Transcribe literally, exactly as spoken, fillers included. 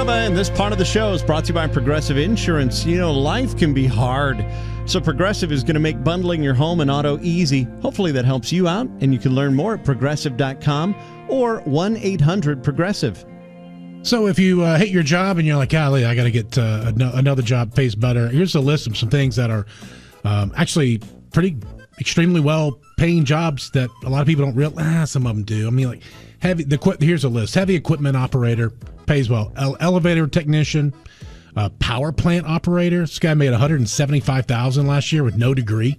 And this part of the show is brought to you by Progressive Insurance. You know, life can be hard. So Progressive is going to make bundling your home and auto easy. Hopefully that helps you out, and you can learn more at progressive dot com or one eight hundred progressive. So if you uh, hate your job and you're like, golly, I got to get uh, another job, pays better. Here's a list of some things that are um, actually pretty extremely well paying jobs that a lot of people don't realize. Ah, some of them do. I mean, like heavy. The here's a list: heavy equipment operator pays well. Ele- elevator technician, uh, power plant operator. This guy made one hundred seventy-five thousand dollars last year with no degree.